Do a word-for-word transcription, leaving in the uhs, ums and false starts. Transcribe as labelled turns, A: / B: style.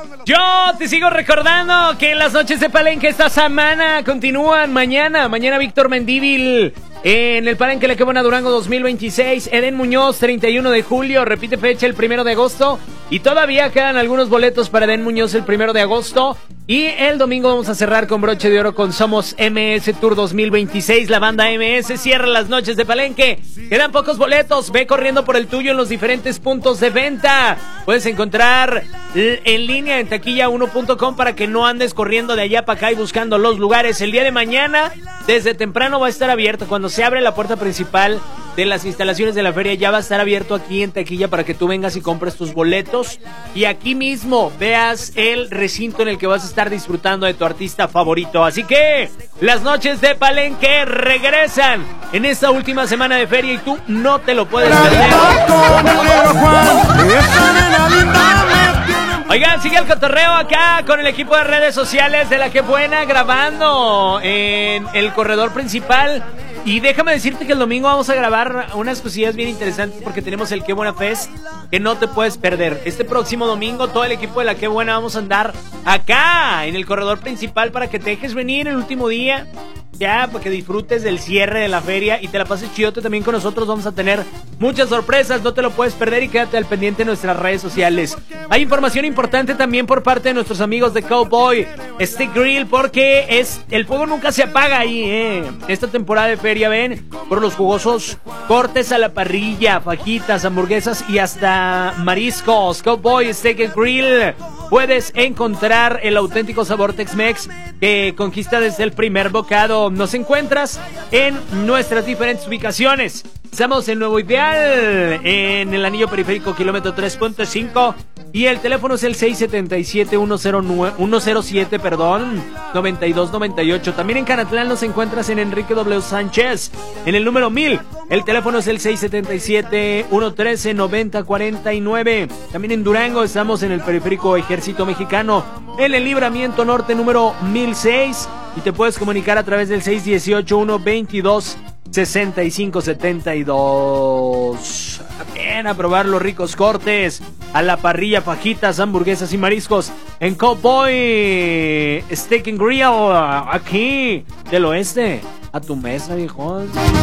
A: Yo te sigo recordando que las noches de Palenque esta semana continúan mañana. Mañana Víctor Mendívil en el Palenque La Qué Buena Durango dos mil veintiséis. Eden Muñoz, treinta y uno de julio. Repite fecha el primero de agosto. Y todavía quedan algunos boletos para Eden Muñoz el primero de agosto. Y el domingo vamos a cerrar con broche de oro con Somos M S Tour dos mil veintiséis. La banda M S cierra las noches de Palenque. Quedan pocos boletos. Ve corriendo por el tuyo en los diferentes puntos de venta. Puedes encontrar en línea en taquilla uno punto com para que no andes corriendo de allá para acá y buscando los lugares. El día de mañana, desde temprano, va a estar abierto. Cuando se abre la puerta principal de las instalaciones de la feria, ya va a estar abierto aquí en taquilla para que tú vengas y compres tus boletos y aquí mismo veas el recinto en el que vas a estar disfrutando de tu artista favorito. Así que las noches de Palenque regresan en esta última semana de feria y tú no te lo puedes perder. Oigan, sigue el cotorreo acá con el equipo de redes sociales de La Qué Buena, grabando en el corredor principal. Y déjame decirte que el domingo vamos a grabar unas cosillas bien interesantes porque tenemos el Qué Buena Fest que no te puedes perder. Este próximo domingo todo el equipo de La Qué Buena vamos a andar acá en el corredor principal para que te dejes venir el último día, ya, para que disfrutes del cierre de la feria y te la pases chidote también con nosotros. Vamos a tener muchas sorpresas, no te lo puedes perder y quédate al pendiente en nuestras redes sociales. Hay información importante también por parte de nuestros amigos de Cowboy Stick Grill porque es el fuego nunca se apaga ahí, eh. Esta temporada de feria, ven, por los jugosos cortes a la parrilla, fajitas, hamburguesas y hasta mariscos. Cowboy Stick Grill. Puedes encontrar el auténtico sabor Tex-Mex que conquista desde el primer bocado. Nos encuentras en nuestras diferentes ubicaciones. Estamos en Nuevo Ideal, en el anillo periférico kilómetro tres punto cinco. Y el teléfono es el seis siete siete, uno cero nueve, uno cero siete, perdón, noventa y dos noventa y ocho. También en Canatlán nos encuentras en Enrique W. Sánchez, en el número mil. El teléfono es el seis siete siete, uno uno tres, noventa cuarenta y nueve. También en Durango estamos en el periférico Ejército Mexicano, en el Libramiento Norte número mil seis. Y te puedes comunicar a través del seis uno ocho, uno veintidós, sesenta y cinco setenta y dos. Ven a probar los ricos cortes a la parrilla, fajitas, hamburguesas y mariscos en Cowboy Steak and Grill, aquí del oeste a tu mesa, viejo.